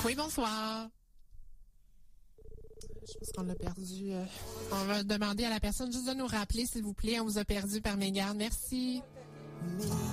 Oui, bonsoir. Je pense qu'on l'a perdu. On va demander à la personne juste de nous rappeler, s'il vous plaît. On vous a perdu par mégarde. Merci.